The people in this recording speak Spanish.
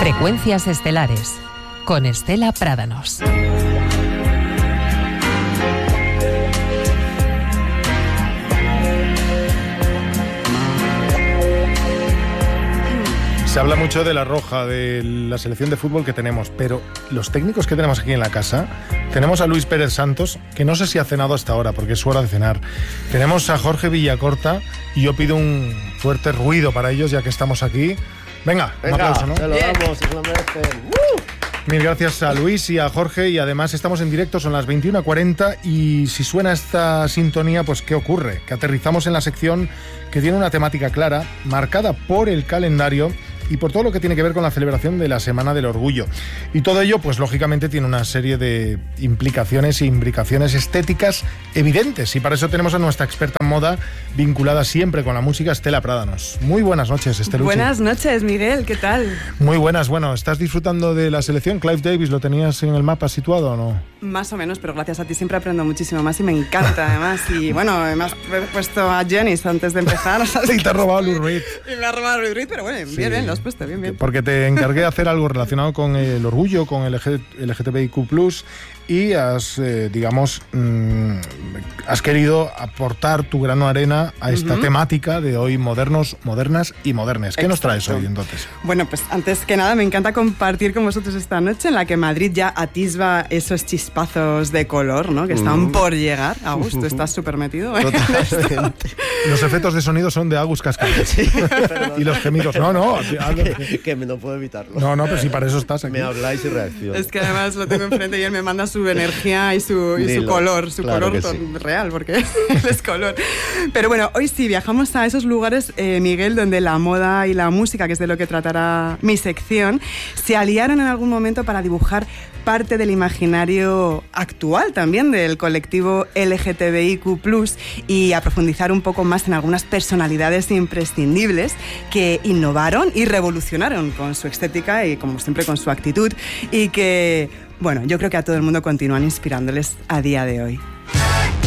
Frecuencias estelares con Estela Prádanos. Se habla mucho de la Roja, de la selección de fútbol que tenemos, pero los técnicos que tenemos aquí en la casa, tenemos a Luis Pérez Santos, que no sé si ha cenado hasta ahora, porque es su hora de cenar. Tenemos a Jorge Villacorta, y yo pido un fuerte ruido para ellos, ya que estamos aquí. Venga, un aplauso, ¿no? Se lo damos, se lo merecen. Mil gracias a Luis y a Jorge, y además estamos en directo, son las 21:40, y si suena esta sintonía, pues ¿qué ocurre? Que aterrizamos en la sección que tiene una temática clara, marcada por el calendario y por todo lo que tiene que ver con la celebración de la Semana del Orgullo. Y todo ello, pues lógicamente, tiene una serie de implicaciones e imbricaciones estéticas evidentes. Y para eso tenemos a nuestra experta en moda, vinculada siempre con la música, Estela Prádanos. Muy buenas noches, Esteluchi. Buenas noches, Miguel, ¿qué tal? Muy buenas. Bueno, ¿estás disfrutando de la selección? ¿Clive Davis lo tenías en el mapa situado o no? Más o menos, pero gracias a ti siempre aprendo muchísimo más y me encanta, además. Y bueno, me has puesto a Janis antes de empezar. Sí, te ha robado Lou Reed. Y me ha robado Lou Reed, pero bueno, Sí. bien, lo has puesto, bien. Porque te encargué de hacer algo relacionado con el orgullo, con el LGTBIQ+, y has querido aportar tu grano de arena a esta temática de hoy, modernos, modernas y modernes. ¿Qué nos traes hoy, entonces? Bueno, pues antes que nada me encanta compartir con vosotros esta noche en la que Madrid ya atisba esos chispazos de color, ¿no? Que están por llegar. Augusto, estás súper metido en esto. Los efectos de sonido son de Agus Cascante. Sí, Y los gemidos. No. que no puedo evitarlo. No, pero si para eso estás aquí. Me habláis y reacciono. Es que además lo tengo enfrente y él me manda su energía y su Dilo, color, claro que sí. real, porque él es color. Pero bueno, hoy sí viajamos a esos lugares, Miguel, donde la moda y la música, que es de lo que tratará mi sección, se aliaron en algún momento para dibujar parte del imaginario actual también del colectivo LGTBIQ+, y a profundizar un poco más en algunas personalidades imprescindibles que innovaron y revolucionaron con su estética y, como siempre, con su actitud, y que, bueno, yo creo que a todo el mundo continúan inspirándoles a día de hoy.